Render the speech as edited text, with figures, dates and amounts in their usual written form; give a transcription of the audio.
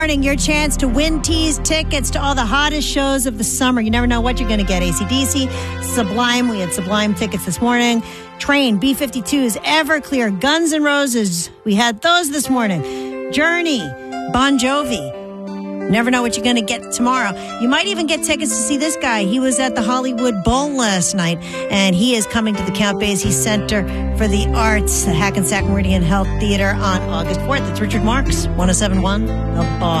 Morning, your chance to win tease tickets to all the hottest shows of the summer. You never know what you're going to get. AC/DC, Sublime. We had Sublime tickets this morning. Train, B-52s, Everclear, Guns N' Roses. We had those this morning. Journey, Bon Jovi. Never know what you're going to get tomorrow. You might even get tickets to see this guy. He was at the Hollywood Bowl last night, and he is coming to the Count Basie Center for the Arts, the Hackensack Meridian Health Theater on August 4th. It's Richard Marks, 107.1 The Boss.